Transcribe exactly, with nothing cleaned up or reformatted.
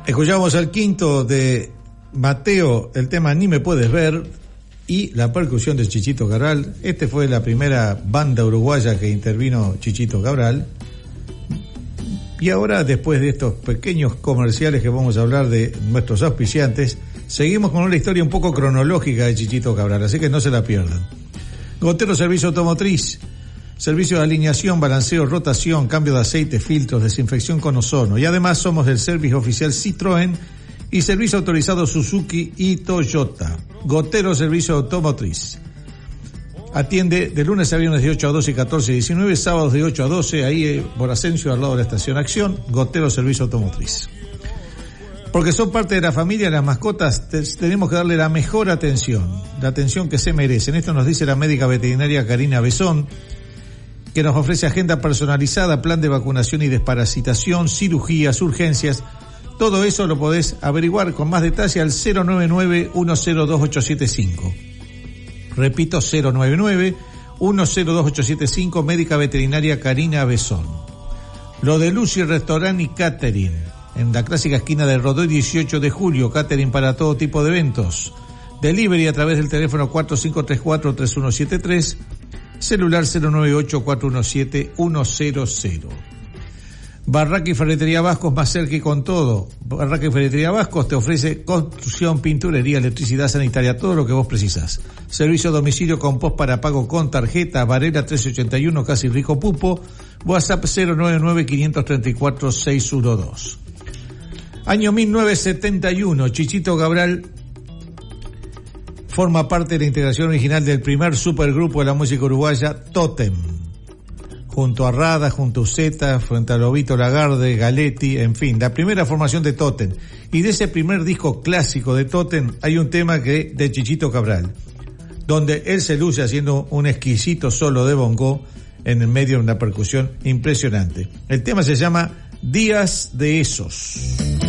Escuchamos al quinto de Mateo, el tema Ni me puedes ver, y la percusión de Chichito Cabral. Este fue la primera banda uruguaya que intervino Chichito Cabral. Y ahora, después de estos pequeños comerciales que vamos a hablar de nuestros auspiciantes, seguimos con una historia un poco cronológica de Chichito Cabral, así que no se la pierdan. Gotero Servicio Automotriz, servicio de alineación, balanceo, rotación, cambio de aceite, filtros, desinfección con ozono. Y además somos del servicio oficial Citroën y servicio autorizado Suzuki y Toyota. Gotero Servicio Automotriz. Atiende de lunes a viernes de ocho a doce y catorce a diecinueve, sábados de ocho a doce, ahí eh, por Ascenso, al lado de la estación Acción. Gotero Servicio Automotriz. Porque son parte de la familia, las mascotas, te, tenemos que darle la mejor atención, la atención que se merecen. Esto nos dice la médica veterinaria Karina Besón, que nos ofrece agenda personalizada, plan de vacunación y desparasitación, cirugías, urgencias. Todo eso lo podés averiguar con más detalle al cero nueve nueve, uno cero dos, ocho siete cinco. Repito, cero nueve nueve, uno cero dos, ocho siete cinco, médica veterinaria Karina Besón. Lo de Lucy Restaurant y Catering, en la clásica esquina de Rodó dieciocho de julio, catering para todo tipo de eventos. Delivery a través del teléfono cuatro cinco tres cuatro, tres uno siete tres, celular cero nueve ocho, cuatro uno siete, uno cero cero. Barraca y Ferretería Vascos, más cerca y con todo. Barraca y Ferretería Vascos te ofrece construcción, pinturería, electricidad sanitaria, todo lo que vos precisás. Servicio a domicilio con post para pago con tarjeta, Varela trescientos ochenta y uno, Casi Rico Pupo, WhatsApp cero nueve nueve, quinientos treinta y cuatro, seiscientos doce. Año mil novecientos setenta y uno, Chichito Cabral forma parte de la integración original del primer supergrupo de la música uruguaya, Tótem. Junto a Rada, junto a Zeta, frente a Lobito Lagarde, Galetti, en fin, la primera formación de Tótem. Y de ese primer disco clásico de Tótem hay un tema que de Chichito Cabral, donde él se luce haciendo un exquisito solo de bongo en el medio de una percusión impresionante. El tema se llama Días de Esos.